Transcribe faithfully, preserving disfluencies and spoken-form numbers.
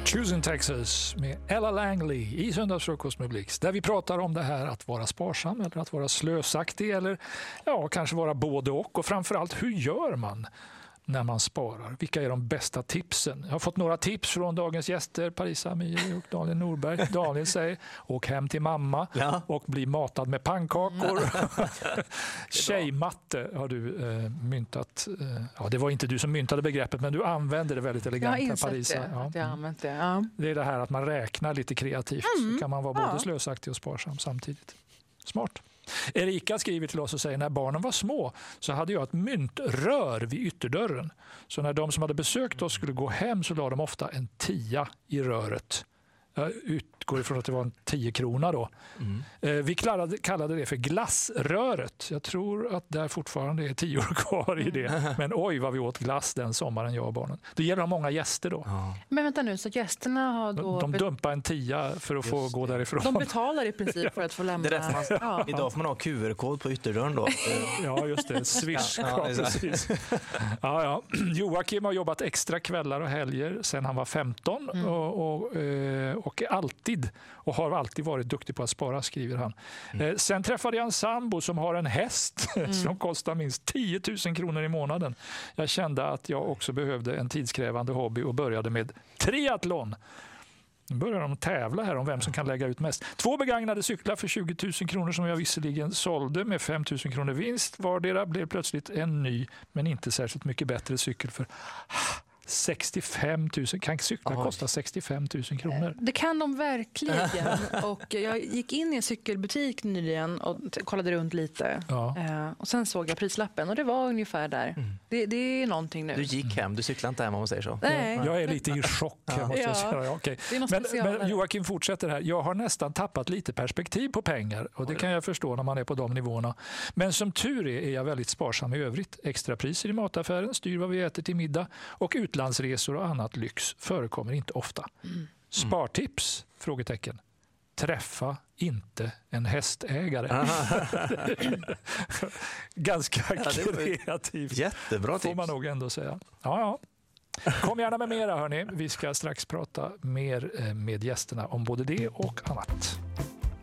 Choosing Texas med Ella Langley i Söndagsfrukost med Blixt, där vi pratar om det här att vara sparsam eller att vara slösaktig eller ja, kanske vara både och, och framförallt hur gör man när man sparar? Vilka är de bästa tipsen? Jag har fått några tips från dagens gäster, Parisa Amiri och Daniel Norberg. Daniel säger, åk hem till mamma ja. och bli matad med pannkakor. Tjejmatte har du eh, myntat. Eh, ja, det var inte du som myntade begreppet, men du använder det väldigt elegant. Jag har insett Parisa. det, ja. att jag använt det. Ja. Det är det här att man räknar lite kreativt. Mm. Så kan man vara både ja. slösaktig och sparsam samtidigt. Smart. Erika skriver till oss och säger, när barnen var små så hade jag ett myntrör vid ytterdörren. Så när de som hade besökt oss skulle gå hem så la de ofta en tia i röret. Jag utgår ifrån att det var en tio krona då. Mm. Vi kallade, kallade det för glassröret. Jag tror att där fortfarande är tio år kvar i det. Men oj vad vi åt glass den sommaren, jag och barnen. Det gäller många gäster då. Ja. Men vänta nu, så gästerna har då... De, de dumpar en tia för att Just få gå därifrån. De betalar i princip för att få lämna... Det är man, ja. Idag får man ha Q R-kod på ytterdörren då. Ja, just det. Swish. Ja, ja, precis. Ja, ja. Joakim har jobbat extra kvällar och helger sedan han var femton mm. och, och, och är alltid och har alltid varit duktig på att spara, skriver han. Mm. Sen träffade jag en sambo som har en häst mm. som kostar minst tio tusen kronor i månaden. Jag kände att jag också behövde en tidskrävande hobby och började med triathlon. Nu börjar de tävla här om vem som kan lägga ut mest. Två begagnade cyklar för tjugo tusen kronor som jag visserligen sålde med fem tusen kronor vinst. Vardera blev plötsligt en ny men inte särskilt mycket bättre cykel för sextiofem tusen. Kan cyklar Oj. kosta sextiofem tusen kronor? Det kan de verkligen. Och jag gick in i en cykelbutik nyligen och kollade runt lite. Ja. Och sen såg jag prislappen och det var ungefär där. Mm. Det, det är någonting nu. Du gick hem, du cyklade inte hem om man säger så. Nej. Jag är lite i chock. Ja. Måste jag säga. Ja, okay. men, men Joakim fortsätter här. Jag har nästan tappat lite perspektiv på pengar och det kan jag förstå när man är på de nivåerna. Men som tur är är jag väldigt sparsam i övrigt. Extrapriser i mataffären styr vad vi äter till middag och utlandsresor och annat lyx förekommer inte ofta. Mm. Spartips? Frågetecken. Träffa inte en hästägare. Ganska ja, kreativt. Jättebra tips. Får man nog ändå säga. Ja, ja. Kom gärna med mera hörni. Vi ska strax prata mer med gästerna om både det och annat.